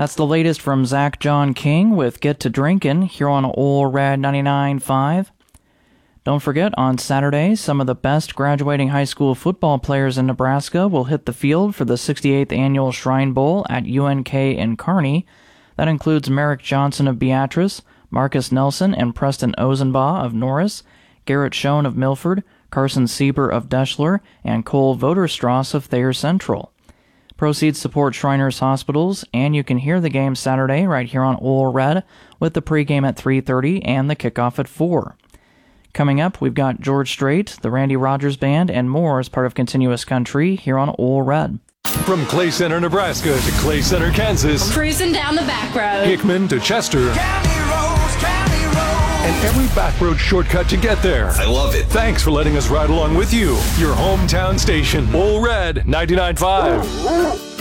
That's the latest from Zach John King with Get to Drinkin' here on Ole Red 99.5. Don't forget, on Saturday, some of the best graduating high school football players in Nebraska will hit the field for the 68th Annual Shrine Bowl at UNK in Kearney. That includes Merrick Johnson of Beatrice, Marcus Nelson and Preston Ozenbaugh of Norris, Garrett Schoen of Milford, Carson Sieber of Deschler, and Cole Voderstrass of Thayer Central. Proceeds support Shriners Hospitals, and you can hear the game Saturday right here on Ole Red with the pregame at 3:30 and the kickoff at 4. Coming up, we've got George Strait, the Randy Rogers Band, and more as part of Continuous Country here on Ole Red. From Clay Center, Nebraska to Clay Center, Kansas. Cruising down the back road. Hickman to Chester. County roads, and every back road shortcut to get there. I love it. Thanks for letting us ride along with you. Your hometown station, Ole Red 99.5.